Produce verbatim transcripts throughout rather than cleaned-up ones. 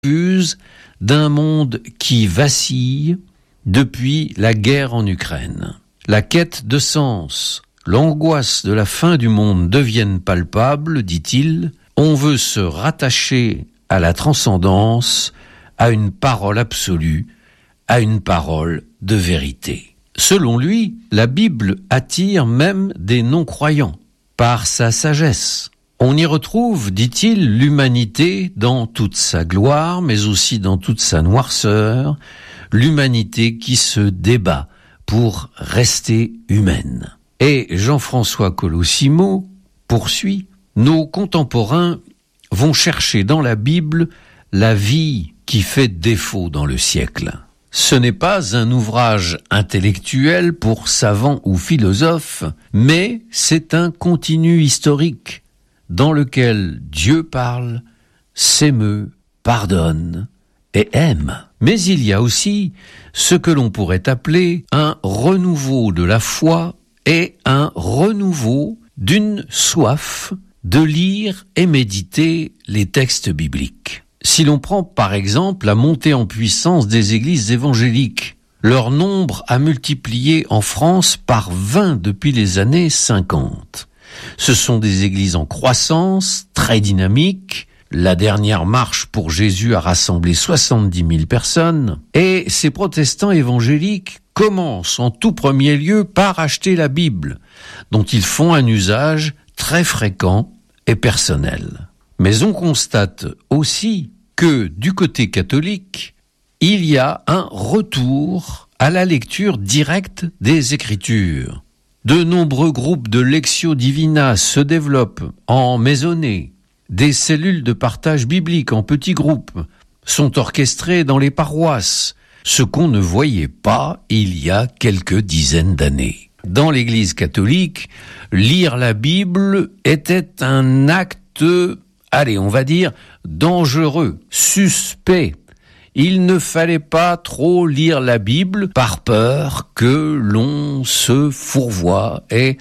confuse d'un monde qui vacille depuis la guerre en Ukraine. La quête de sens, l'angoisse de la fin du monde deviennent palpables, dit-il. On veut se rattacher à la transcendance, à une parole absolue, à une parole de vérité. Selon lui, la Bible attire même des non-croyants par sa sagesse. On y retrouve, dit-il, l'humanité dans toute sa gloire, mais aussi dans toute sa noirceur, l'humanité qui se débat pour rester humaine. Et Jean-François Colosimo poursuit, nos contemporains vont chercher dans la Bible la vie qui fait défaut dans le siècle. Ce n'est pas un ouvrage intellectuel pour savants ou philosophes, mais c'est un continu historique dans lequel Dieu parle, s'émeut, pardonne et aime. Mais il y a aussi ce que l'on pourrait appeler un renouveau de la foi et un renouveau d'une soif de lire et méditer les textes bibliques. Si l'on prend par exemple la montée en puissance des églises évangéliques, leur nombre a multiplié en France par vingt depuis les années cinquante. Ce sont des églises en croissance, très dynamiques. La dernière marche pour Jésus a rassemblé soixante-dix mille personnes. Et ces protestants évangéliques commencent en tout premier lieu par acheter la Bible, dont ils font un usage très fréquent et personnel. Mais on constate aussi que du côté catholique, il y a un retour à la lecture directe des Écritures. De nombreux groupes de Lectio Divina se développent en maisonnée. Des cellules de partage biblique en petits groupes sont orchestrées dans les paroisses, ce qu'on ne voyait pas il y a quelques dizaines d'années. Dans l'Église catholique, lire la Bible était un acte, allez, on va dire, dangereux, suspect. Il ne fallait pas trop lire la Bible par peur que l'on se fourvoie et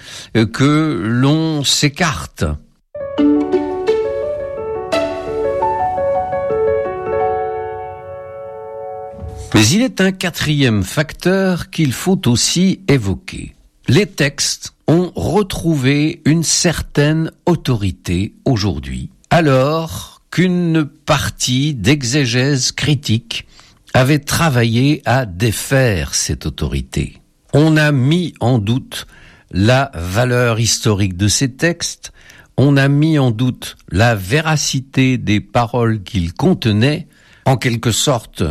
que l'on s'écarte. Mais il est un quatrième facteur qu'il faut aussi évoquer. Les textes ont retrouvé une certaine autorité aujourd'hui, alors qu'une partie d'exégèse critique avait travaillé à défaire cette autorité. On a mis en doute la valeur historique de ces textes, on a mis en doute la véracité des paroles qu'ils contenaient. En quelque sorte,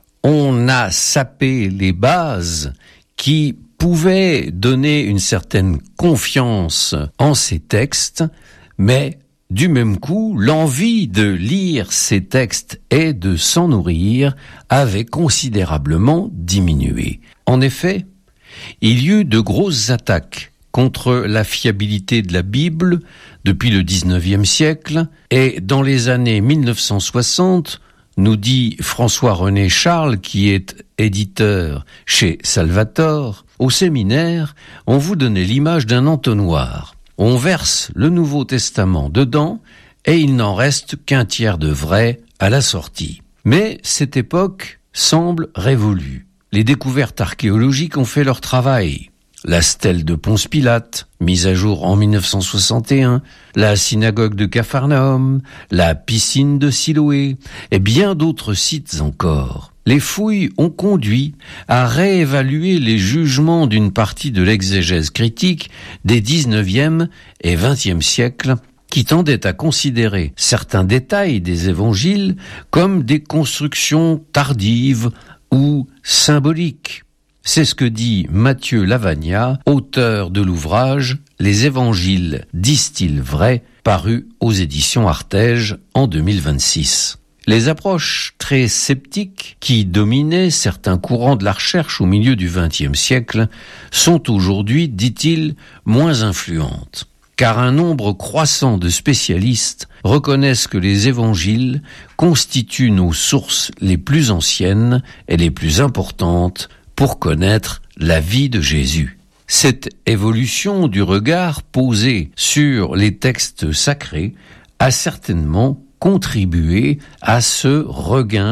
on a sapé les bases qui pouvaient donner une certaine confiance en ces textes, mais du même coup, l'envie de lire ces textes et de s'en nourrir avait considérablement diminué. En effet, il y eut de grosses attaques contre la fiabilité de la Bible depuis le dix-neuvième siècle, et dans les années mille neuf cent soixante, nous dit François-René Charles, qui est éditeur chez Salvator, au séminaire, on vous donnait l'image d'un entonnoir. On verse le Nouveau Testament dedans et il n'en reste qu'un tiers de vrai à la sortie. Mais cette époque semble révolue. Les découvertes archéologiques ont fait leur travail. La stèle de Ponce Pilate, mise à jour en mille neuf cent soixante et un, la synagogue de Capharnaüm, la piscine de Siloé et bien d'autres sites encore. Les fouilles ont conduit à réévaluer les jugements d'une partie de l'exégèse critique des dix-neuvième et vingtième siècles qui tendaient à considérer certains détails des évangiles comme des constructions tardives ou symboliques. C'est ce que dit Mathieu Lavagna, auteur de l'ouvrage « Les évangiles disent-ils vrai ?» paru aux éditions Artege en deux mille vingt-six. Les approches très sceptiques qui dominaient certains courants de la recherche au milieu du vingtième siècle sont aujourd'hui, dit-il, moins influentes, car un nombre croissant de spécialistes reconnaissent que les évangiles constituent nos sources les plus anciennes et les plus importantes pour connaître la vie de Jésus. Cette évolution du regard posé sur les textes sacrés a certainement contribuer à ce regain